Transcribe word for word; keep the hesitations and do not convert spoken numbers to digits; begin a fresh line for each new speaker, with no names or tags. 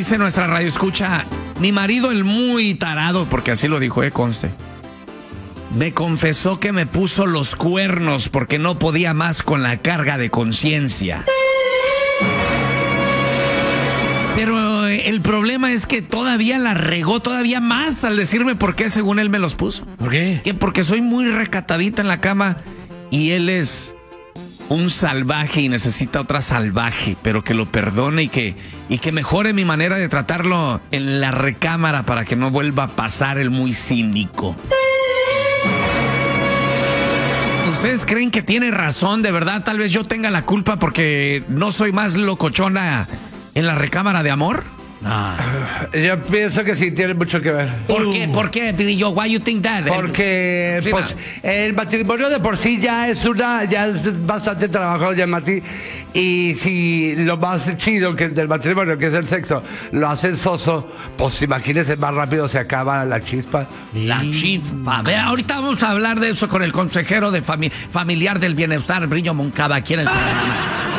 Dice nuestra radio escucha, mi marido el muy tarado, porque así lo dijo, eh, conste, me confesó que me puso los cuernos porque no podía más con la carga de conciencia. Pero el problema es que todavía la regó todavía más al decirme por qué según él me los puso.
¿Por qué?
Que porque soy muy recatadita en la cama y él es un salvaje y necesita otra salvaje, pero que lo perdone y que, y que mejore mi manera de tratarlo en la recámara para que no vuelva a pasar el muy cínico. ¿Ustedes creen que tiene razón? De verdad, tal vez yo tenga la culpa porque no soy más locochona en la recámara de amor.
Ah.
Yo pienso que sí tiene mucho que ver.
¿Por qué? ¿Por qué, Pirillo? Why you think that?
Porque
Sí,
pues, el matrimonio de por sí ya es una, ya es bastante trabajado ya, Mati. Y si lo más chido que del matrimonio, que es el sexo, lo hacen soso, pues imagínense, más rápido se acaba la chispa.
La chispa. Ve, ahorita vamos a hablar de eso con el consejero de fami- familiar del bienestar, Brillo Moncada, aquí en el programa.